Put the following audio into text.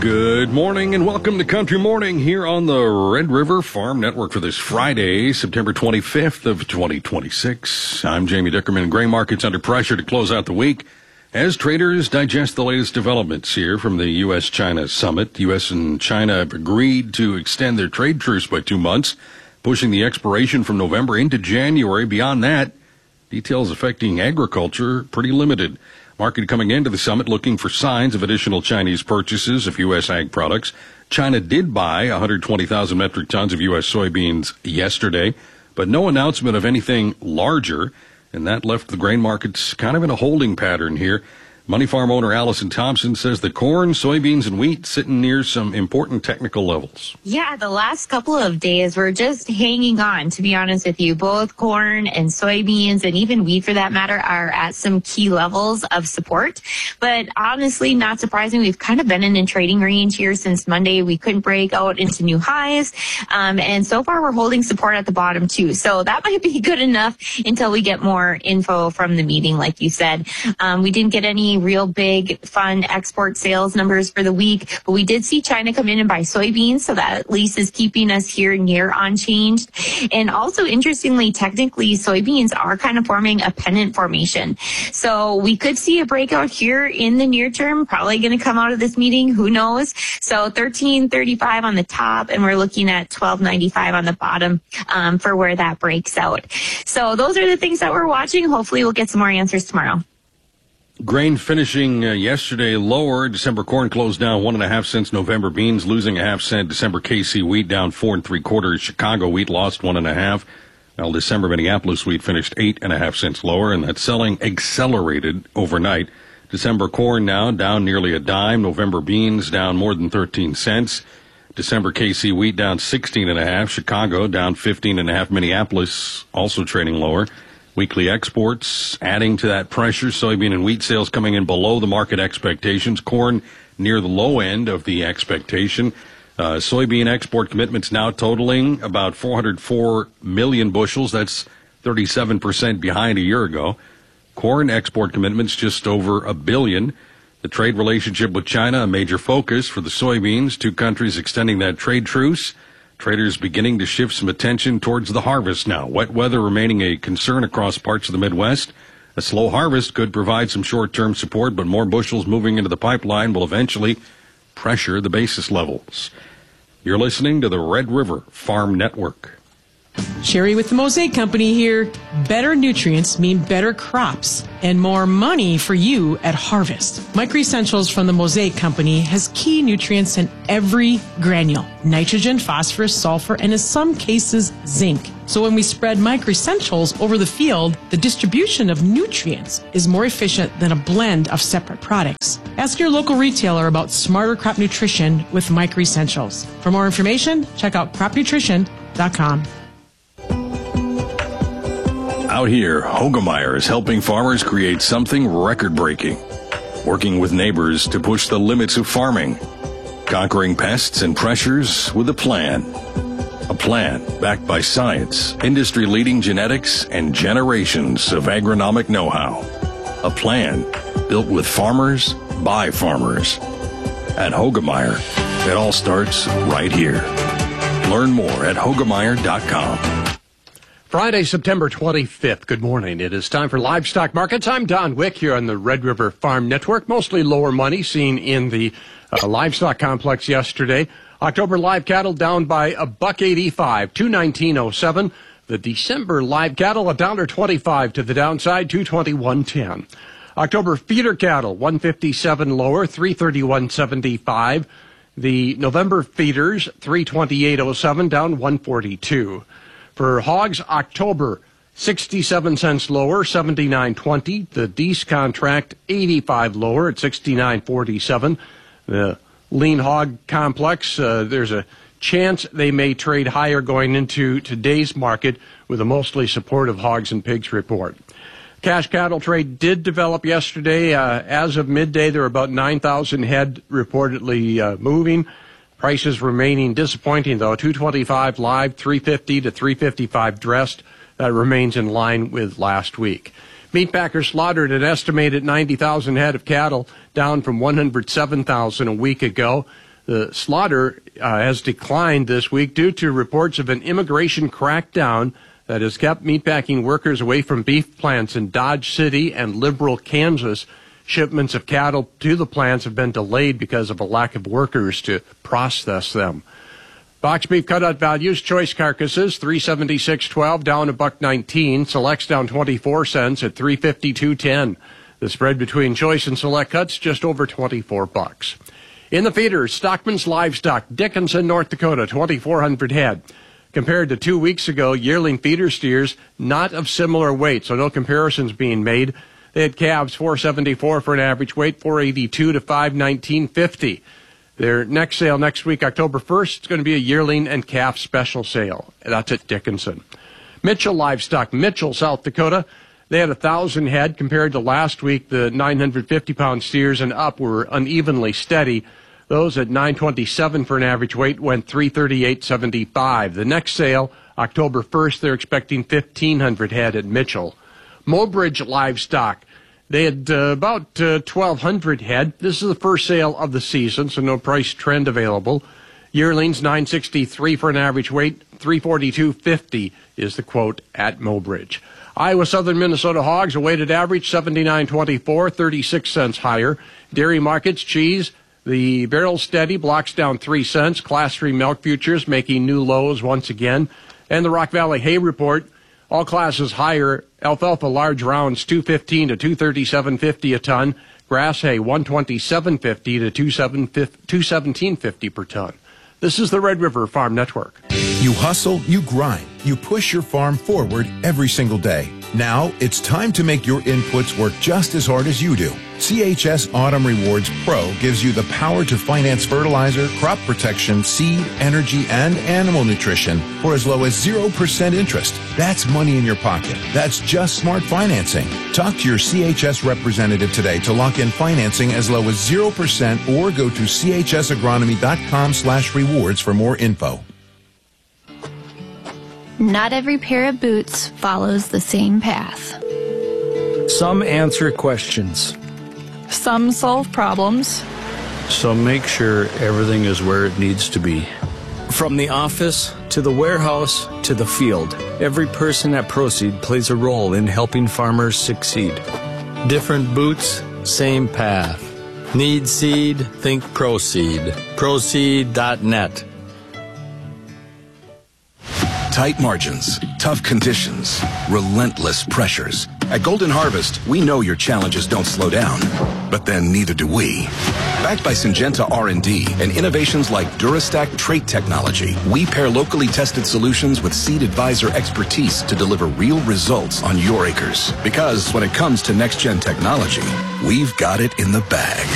Good morning and welcome to Country Morning here on the Red River Farm Network for this Friday, September 25th of 2026. I'm Jamie Dickerman. Grain markets under pressure to close out the week as traders digest the latest developments here from the U.S.-China summit. The U.S. and China have agreed to extend their trade truce by 2 months, pushing the expiration from November into January. Beyond that, details affecting agriculture pretty limited. Market coming into the summit looking for signs of additional Chinese purchases of U.S. ag products. China did buy 120,000 metric tons of U.S. soybeans yesterday, but no announcement of anything larger, and that left the grain markets kind of in a holding pattern here. Money Farm owner Allison Thompson says the corn, soybeans, and wheat sitting near some important technical levels. Yeah, the last couple of days we're just hanging on, to be honest with you. Both corn and soybeans and even wheat for that matter are at some key levels of support. But honestly, not surprising. We've kind of been in a trading range here since Monday. We couldn't break out into new highs. And so far we're holding support at the bottom too. So that might be good enough until we get more info from the meeting, like you said. We didn't get any real big fun export sales numbers for the week, but we did see China come in and buy soybeans, so that at least is keeping us here near unchanged. And also, interestingly, technically, soybeans are kind of forming a pennant formation. So we could see a breakout here in the near term, probably going to come out of this meeting, who knows. So 1335 on the top, and we're looking at 1295 on the bottom for where that breaks out. So those are the things that we're watching. Hopefully we'll get some more answers tomorrow. Grain finishing yesterday lower. December corn closed down 1.5 cents. November beans losing 0.5 cent. December KC wheat down 4 3/4. Chicago wheat lost 1.5. While December Minneapolis wheat finished 8.5 cents lower, and that selling accelerated overnight. December corn now down nearly a dime. November beans down more than 13 cents. December KC wheat down 16.5. Chicago down 15.5. Minneapolis also trading lower. Weekly exports adding to that pressure. Soybean and wheat sales coming in below the market expectations. Corn near the low end of the expectation. Soybean export commitments now totaling about 404 million bushels. That's 37% behind a year ago. Corn export commitments just over 1 billion. The trade relationship with China, a major focus for the soybeans. Two countries extending that trade truce. Traders beginning to shift some attention towards the harvest now. Wet weather remaining a concern across parts of the Midwest. A slow harvest could provide some short-term support, but more bushels moving into the pipeline will eventually pressure the basis levels. You're listening to the Red River Farm Network. Sherry with the Mosaic Company here. Better nutrients mean better crops and more money for you at harvest. Micro Essentials from the Mosaic Company has key nutrients in every granule: nitrogen, phosphorus, sulfur, and in some cases, zinc. So when we spread Micro Essentials over the field, the distribution of nutrients is more efficient than a blend of separate products. Ask your local retailer about smarter crop nutrition with Micro Essentials. For more information, check out cropnutrition.com. Out here, Hoegemeyer is helping farmers create something record-breaking, working with neighbors to push the limits of farming, conquering pests and pressures with a plan. A plan backed by science, industry-leading genetics, and generations of agronomic know-how. A plan built with farmers by farmers. At Hoegemeyer, it all starts right here. Learn more at Hoegemeyer.com. Friday, September 25th. Good morning. It is time for Livestock Markets. I'm Don Wick here on the Red River Farm Network. Mostly lower money seen in the livestock complex yesterday. October live cattle down by $1.85, $219.07. The December live cattle $1.25 to the downside, $221.10. October feeder cattle $157 lower, $331.75. The November feeders $328.07 down $142. For hogs, October, 67 cents lower, 79.20. The Deese contract, 85 lower at 69.47. The lean hog complex, there's a chance they may trade higher going into today's market with a mostly supportive hogs and pigs report. Cash cattle trade did develop yesterday. As of midday, there were about 9,000 head reportedly moving. Prices remaining disappointing, though. $225 live, $350 to $355 dressed. That remains in line with last week. Meat packers slaughtered an estimated 90,000 head of cattle, down from 107,000 a week ago. The slaughter has declined this week due to reports of an immigration crackdown that has kept meatpacking workers away from beef plants in Dodge City and Liberal, Kansas. Shipments of cattle to the plants have been delayed because of a lack of workers to process them. Box beef cutout values, choice carcasses, $376.12, down $1.19. Selects down 24 cents at $352.10. The spread between choice and select cuts just over $24. In the feeders, Stockman's Livestock, Dickinson, North Dakota, 2,400 head. Compared to 2 weeks ago, yearling feeder steers not of similar weight, so no comparisons being made. They had calves, 474 for an average weight, 482 to 519.50. Their next sale next week, October 1st, is going to be a yearling and calf special sale. That's at Dickinson. Mitchell Livestock, Mitchell, South Dakota. They had 1,000 head. Compared to last week, the 950-pound steers and up were unevenly steady. Those at 927 for an average weight went 338.75. The next sale, October 1st, they're expecting 1,500 head at Mitchell. Mobridge Livestock, they had about 1,200 head. This is the first sale of the season, so no price trend available. Yearlings, 963 for an average weight, 342.50 is the quote at Mobridge. Iowa Southern Minnesota hogs, a weighted average, 79.24, 36 cents higher. Dairy markets, cheese, the barrel steady, blocks down 3 cents. Class 3 milk futures making new lows once again. And the Rock Valley hay report, all classes higher. Alfalfa large rounds, $215 to $237.50 a ton. Grass hay, $127.50 to $217.50 per ton. This is the Red River Farm Network. You hustle, you grind, you push your farm forward every single day. Now it's time to make your inputs work just as hard as you do. CHS Autumn Rewards Pro gives you the power to finance fertilizer, crop protection, seed, energy, and animal nutrition for as low as 0% interest. That's money in your pocket. That's just smart financing. Talk to your CHS representative today to lock in financing as low as 0% or go to chsagronomy.com/rewards for more info. Not every pair of boots follows the same path. Some answer questions. Some solve problems. Some make sure everything is where it needs to be. From the office to the warehouse to the field, every person at Proseed plays a role in helping farmers succeed. Different boots, same path. Need seed? Think Proseed. Proseed.net. Tight margins, tough conditions, relentless pressures. At Golden Harvest, we know your challenges don't slow down, but then neither do we. Backed by Syngenta R&D and innovations like Durastack trait technology, we pair locally tested solutions with Seed Advisor expertise to deliver real results on your acres. Because when it comes to next-gen technology, we've got it in the bag.